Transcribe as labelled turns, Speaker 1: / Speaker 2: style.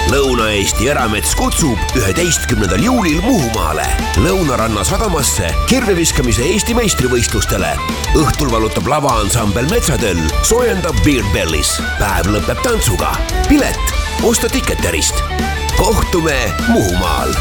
Speaker 1: Lõuna-Eesti Eramets kutsub 11. juulil Muhumaale Lõunaranna sadamasse kirveviskamise Eesti meistrivõistlustele. Õhtul valutab lavaansambel Metsatöll, soojendab Beer Bellis. Päev lõpeb tantsuga. Pilet osta Ticketerist. Kohtume Muhumaal.